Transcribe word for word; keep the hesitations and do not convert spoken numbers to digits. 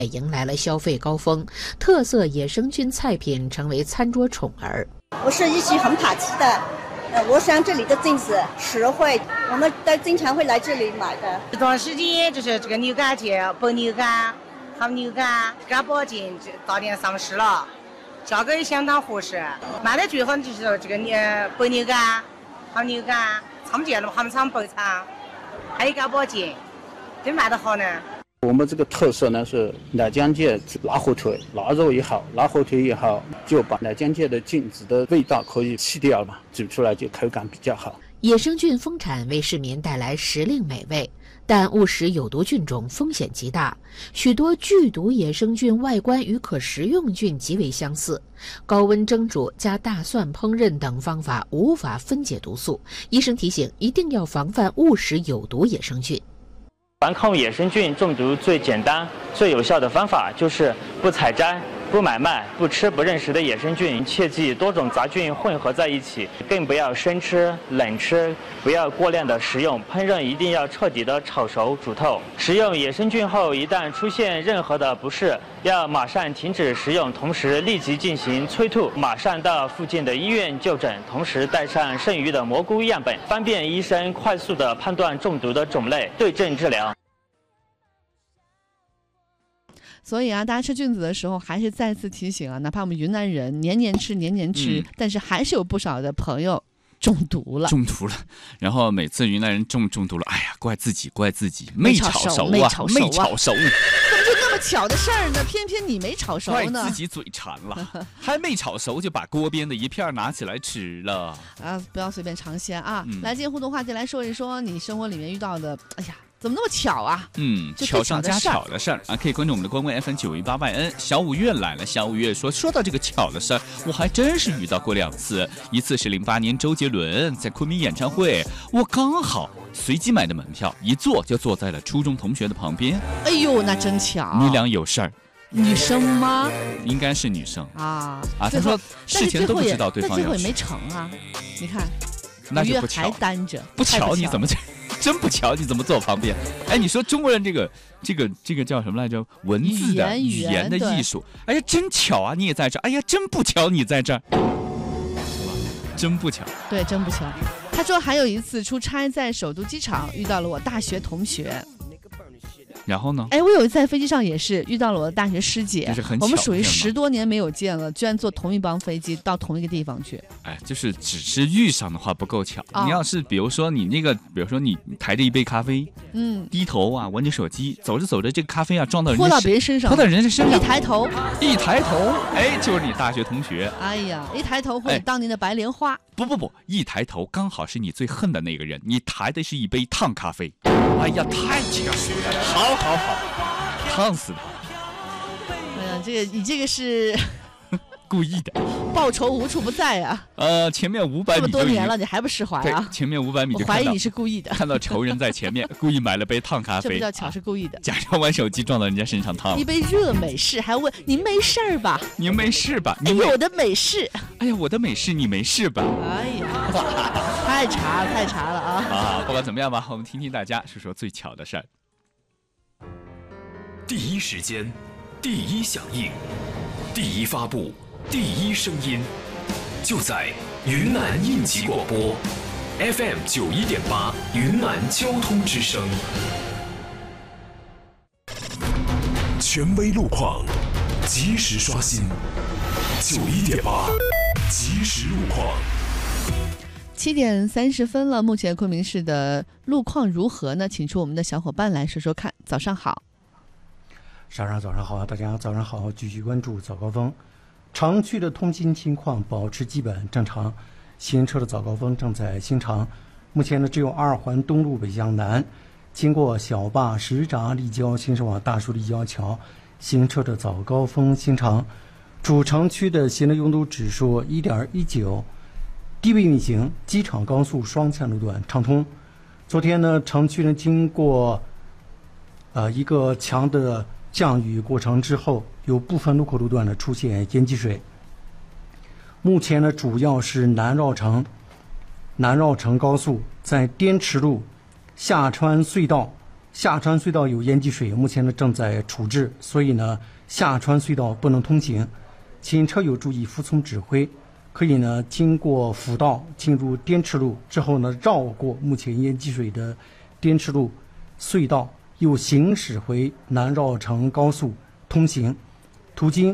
也迎来了消费高峰，特色野生菌菜品成为餐桌宠儿。 我是一直很怕吃的，呃，我想这里的菌子实惠，我们都经常会来这里买的。 这段时间就是这个牛肝节，白牛肝、好牛肝、干保菌早点上市了，价格也相当合适。卖的最好就是这个牛白牛肝、好牛肝，常见的蛤蟆肠、白肠，还有干保菌，真卖得好呢。 我们这个特色呢是奶浆芥拉火腿，腊肉也好，拉火腿也好，就把奶浆芥的菌子的味道可以去掉嘛，煮出来就口感比较好。 野生菌丰产为市民带来时令美味，但误食有毒菌种风险极大。许多剧毒野生菌外观与可食用菌极为相似，高温蒸煮加大蒜烹饪等方法无法分解毒素。医生提醒，一定要防范误食有毒野生菌。 防控野生菌中毒最简单、最有效的方法就是不采摘、不买卖、不吃不认识的野生菌，切忌多种杂菌混合在一起，更不要生吃、冷吃，不要过量的食用。烹饪一定要彻底的炒熟、煮透。食用野生菌后，一旦出现任何的不适，要马上停止食用，同时立即进行催吐，马上到附近的医院就诊，同时带上剩余的蘑菇样本，方便医生快速的判断中毒的种类，对症治疗。 所以啊，大家吃菌子的时候，还是再次提醒啊，哪怕我们云南人年年吃年年吃、嗯，但是还是有不少的朋友中毒了， 中毒了。然后每次云南人中中毒了，哎呀，怪自己，怪自己，没炒熟啊，没炒熟、啊，没炒熟。 怎么就那么巧的事儿呢？偏偏你没炒熟呢？ 怪自己嘴馋了，还没炒熟就把锅边的一片拿起来吃了。 啊，不要随便尝鲜啊！ 嗯、 来，今天互动话题来说一说你生活里面遇到的，哎呀。怎么那么巧啊？ 嗯，巧上加巧的事儿啊！可以关注我们的官微 F M 九一八 Y N。小五月来了，小五月说，说到这个巧的事儿，我还真是遇到过两次。一次是零八年周杰伦在昆明演唱会，我刚好随机买的门票，一坐就坐在了初中同学的旁边。 哎呦，那真巧！ 你俩有事儿？ 女生吗？ 应该是女生啊啊！他说事前都不知道对方要事，但最后也没成啊！你看， 那就不巧， 还单着， 不巧你怎么？真不巧，你怎么坐旁边？哎，你说中国人这个、这个、这个叫什么来着？文字的语言的艺术。哎呀，真巧啊，你也在这儿。哎呀，真不巧，你在这儿。真不巧。 对，真不巧。他说还有一次出差在首都机场遇到了我大学同学。 然后呢？ 哎，我有一次在飞机上也是遇到了我的大学师姐， 就是很巧， 我们属于十多年没有见了，居然坐同一班飞机到同一个地方去。 哎，就是只是遇上的话不够巧、哦。你要是比如说你那个，比如说你抬着一杯咖啡， 嗯， 低头啊玩着手机，走着走着这个咖啡啊撞到人家泼到别人身上， 泼到人家身上， 一抬头， 一抬头，哎，就是你大学同学。 哎呀，一抬头会当年的白莲花。 不不不，一抬头刚好是你最恨的那个人，你抬的是一杯烫咖啡。哎呀，太巧了，好好好。烫死他！ 哎呀，这个你这个是故意的， 报仇无处不在啊！ 呃，前面五百米这么多年了，你还不释怀啊？ 对，前面五百米就我怀疑你是故意的， 看到仇人在前面，故意买了杯烫咖啡， 这不叫巧，是故意的。 假装玩手机撞到人家身上烫了。 一杯热美式，还问您没事吧？ 您没事吧？ 哎呦，我的美式！ 哎呀，我的美式，你没事吧？ 哎呀，太茶了，太茶了啊！ 啊，不管怎么样吧，我们听听大家说说最巧的事儿。 第一时间，第一响应，第一发布，第一声音，就在云南应急广播 F M 九一点八云南交通之声，权威路况，及时刷新，九一点八即时路况。 七点三十分了，目前昆明市的路况如何呢？请出我们的小伙伴来说说看。早上好。 早上早上好，大家早上好，继续关注早高峰。城区的通行情况保持基本正常，行车的早高峰正在兴长。目前呢，只有二环东路北向南，经过小坝、石闸、立交，行驶往大树立交桥，行车的早高峰兴长。主城区的行车拥堵指数 一点一九， 低位运行，机场高速双线路段畅通。昨天呢，城区呢经过呃一个强的降雨过程之后，有部分路口路段呢出现淹积水。目前呢，主要是南绕城、南绕城高速在滇池路、下川隧道、 下穿隧道有淹积水，目前呢正在处置，所以呢下穿隧道不能通行，请车友注意服从指挥，可以呢经过辅道进入滇池路之后呢绕过目前淹积水的滇池路隧道，又行驶回南绕城高速通行，途经